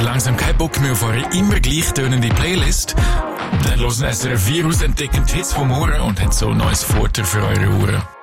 langsam keinen Bock mehr auf eure immer gleich tönende Playlist? Dann hören SRF 4 ausentdeckend Hits vom Ohren und haben so ein neues Futter für eure Ohren.